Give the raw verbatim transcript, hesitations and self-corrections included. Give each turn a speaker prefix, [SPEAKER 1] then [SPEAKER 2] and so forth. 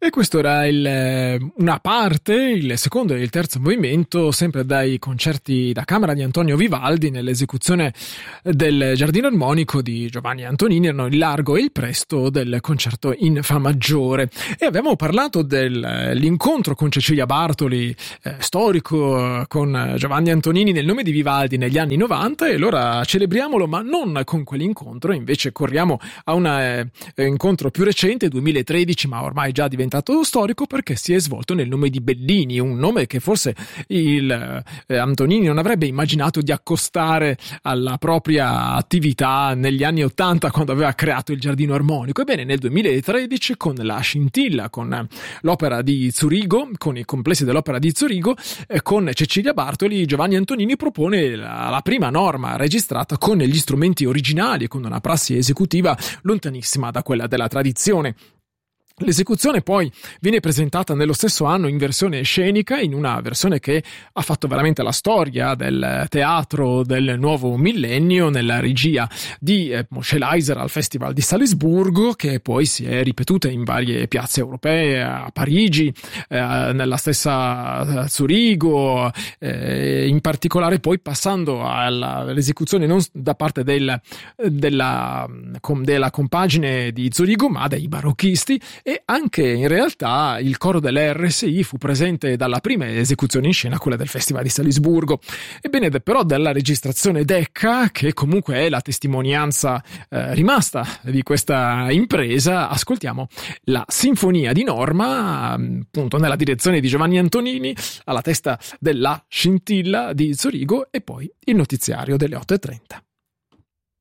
[SPEAKER 1] E questo era il, una parte, il secondo e il terzo movimento, sempre dai concerti da camera di Antonio Vivaldi nell'esecuzione del Giardino Armonico di Giovanni Antonini, erano il largo e il presto del concerto in Fa maggiore. E abbiamo parlato dell'incontro con Cecilia Bartoli, eh, storico, con Giovanni Antonini nel nome di Vivaldi negli anni novanta, e allora celebriamolo, ma non con quell'incontro, invece corriamo a un eh, incontro più recente, duemilatredici, ma ormai già diventato storico, perché si è svolto nel nome di Bellini, un nome che forse il eh, Antonini non avrebbe immaginato di accostare alla propria attività negli anni ottanta, quando aveva creato il Giardino Armonico. Ebbene, nel duemilatredici, con la Scintilla, con l'opera di Zurigo, con i complessi dell'opera di Zurigo, eh, con Cecilia Bartoli, Giovanni Antonini propone la, la prima norma registrata con gli strumenti originali e con una prassi esecutiva lontanissima da quella della tradizione. L'esecuzione poi viene presentata nello stesso anno in versione scenica, in una versione che ha fatto veramente la storia del teatro del nuovo millennio, nella regia di eh, Moshe Leiser al Festival di Salisburgo, che poi si è ripetuta in varie piazze europee, a Parigi, eh, nella stessa Zurigo, eh, in particolare poi passando alla, all'esecuzione non da parte del, della, com, della compagine di Zurigo, ma dei barocchisti. E anche in realtà il coro dell'R S I fu presente dalla prima esecuzione in scena, quella del Festival di Salisburgo. Ebbene, però dalla registrazione Decca, che comunque è la testimonianza eh, rimasta di questa impresa, ascoltiamo la Sinfonia di Norma, appunto nella direzione di Giovanni Antonini, alla testa della Scintilla di Zurigo, e poi il notiziario delle otto e trenta.